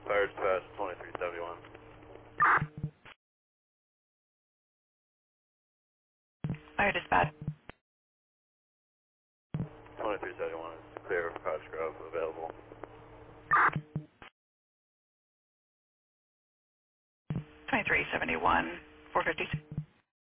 Fire dispatch 2371. Fire dispatch. 2371 is clear. Cottage Grove available. 2371, 452.